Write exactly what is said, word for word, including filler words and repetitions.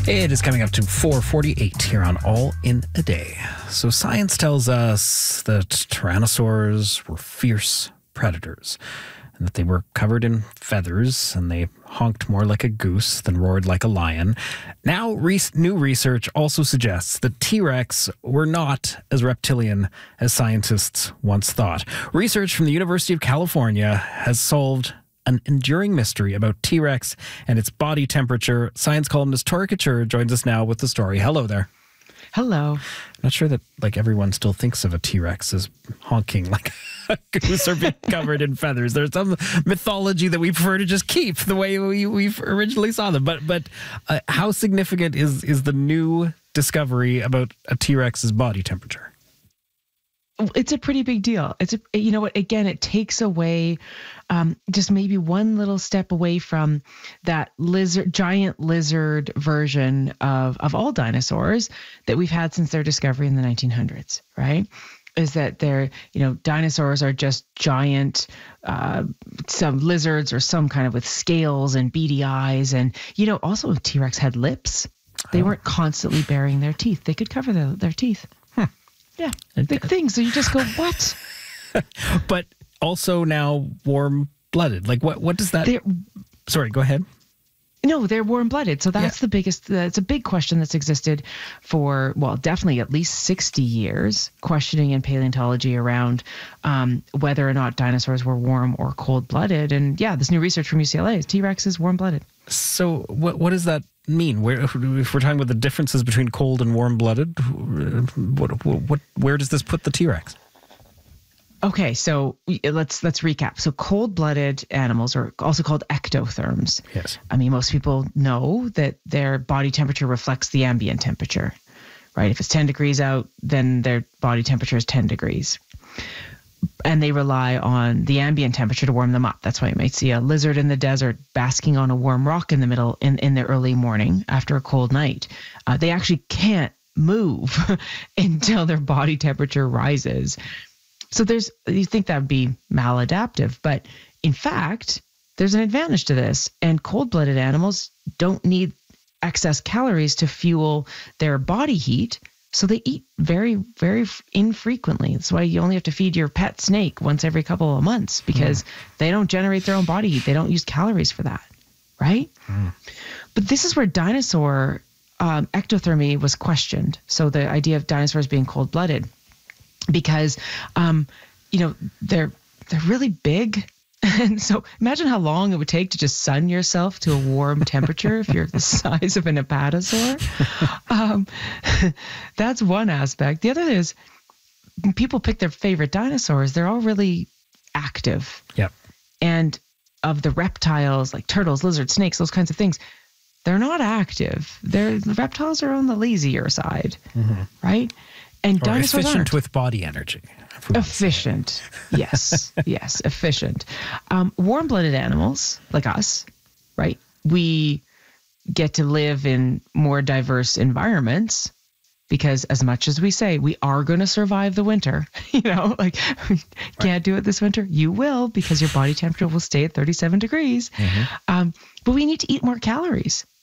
It is coming up to four forty-eight here on All in a Day. So science tells us that tyrannosaurs were fierce predators and that they were covered in feathers and they honked more like a goose than roared like a lion. Now, re- new research also suggests that T-Rex were not as reptilian as scientists once thought. Research from the University of California has solved an enduring mystery about T-Rex and its body temperature. Science columnist Tori Couture joins us now with the story. Hello there. Hello. I'm not sure that like everyone still thinks of a T-Rex as honking like a goose or being covered in feathers. There's some mythology that we prefer to just keep the way we we originally saw them. But but uh, how significant is is the new discovery about a T-Rex's body temperature? It's a pretty big deal. It's a, you know what, again, it takes away um, just maybe one little step away from that lizard, giant lizard version of, of all dinosaurs that we've had since their discovery in the nineteen hundreds, right? Is that they're, you know, dinosaurs are just giant, uh, some lizards or some kind of with scales and beady eyes. And, you know, also T-Rex had lips. They oh. weren't constantly baring their teeth. They could cover their, their teeth. Yeah, big thing. So you just go, what? But also now warm-blooded. Like, what What does that... They're, Sorry, go ahead. No, they're warm-blooded. So that's yeah. the biggest... Uh, it's a big question that's existed for, well, definitely at least sixty years, questioning in paleontology around um, whether or not dinosaurs were warm or cold-blooded. And yeah, this new research from U C L A is T-Rex is warm-blooded. So what what does that mean? Where, if we're talking about the differences between cold and warm-blooded, what, what, where does this put the T-Rex? Okay, so let's let's recap. So cold-blooded animals are also called ectotherms. Yes. I mean, most people know that their body temperature reflects the ambient temperature, right? If it's ten degrees out, then their body temperature is ten degrees. And they rely on the ambient temperature to warm them up. That's why you might see a lizard in the desert basking on a warm rock in the middle in, in the early morning after a cold night. Uh, they actually can't move until their body temperature rises. So there's, you think that would be maladaptive, but in fact, there's an advantage to this. And cold-blooded animals don't need excess calories to fuel their body heat. So they eat very, very infrequently. That's why you only have to feed your pet snake once every couple of months because mm. they don't generate their own body heat. They don't use calories for that, right? Mm. But this is where dinosaur um, ectothermy was questioned. So the idea of dinosaurs being cold-blooded, because um, you know they're they're really big. And so imagine how long it would take to just sun yourself to a warm temperature if you're the size of an apatosaur. Um, that's one aspect. The other is when people pick their favorite dinosaurs, they're all really active. Yep. And of the reptiles like turtles, lizards, snakes, those kinds of things, they're not active. They're, the reptiles are on the lazier side, mm-hmm. right? And or dinosaurs efficient aren't. with body energy. Efficient. Yes. Yes. Efficient. Um, warm-blooded animals like us, right? We get to live in more diverse environments because as much as we say we are going to survive the winter, you know, like we can't right. do it this winter. You will because your body temperature will stay at thirty-seven degrees. Mm-hmm. Um, but we need to eat more calories.